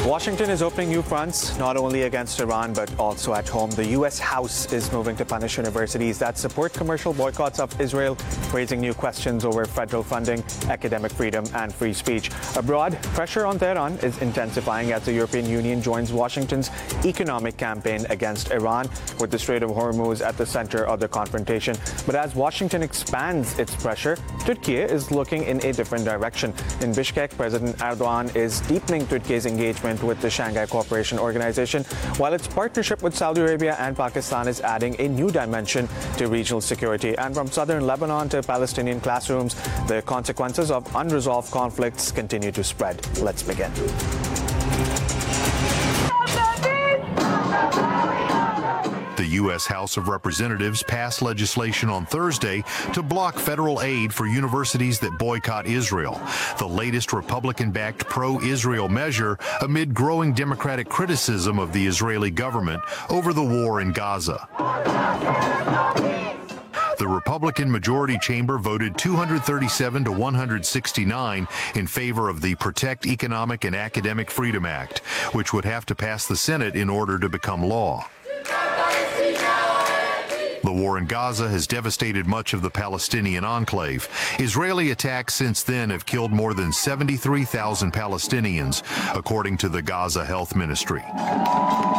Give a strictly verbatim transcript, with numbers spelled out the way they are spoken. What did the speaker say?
Washington is opening new fronts, not only against Iran, but also at home. The U S House is moving to punish universities that support commercial boycotts of Israel, raising new questions over federal funding, academic freedom, and free speech. Abroad, pressure on Tehran is intensifying as the European Union joins Washington's economic campaign against Iran, with the Strait of Hormuz at the center of the confrontation. But as Washington expands its pressure, Turkey is looking in a different direction. In Bishkek, President Erdogan is deepening Turkey's engagement with the Shanghai Cooperation Organization, while its partnership with Saudi Arabia and Pakistan is adding a new dimension to regional security. And from southern Lebanon to Palestinian classrooms, the consequences of unresolved conflicts continue to spread. Let's begin. The U S House of Representatives passed legislation on Thursday to block federal aid for universities that boycott Israel, the latest Republican-backed pro-Israel measure amid growing Democratic criticism of the Israeli government over the war in Gaza. The Republican majority chamber voted two hundred thirty-seven to one hundred sixty-nine in favor of the Protect Economic and Academic Freedom Act, which would have to pass the Senate in order to become law. The war in Gaza has devastated much of the Palestinian enclave. Israeli attacks since then have killed more than seventy-three thousand Palestinians, according to the Gaza Health Ministry.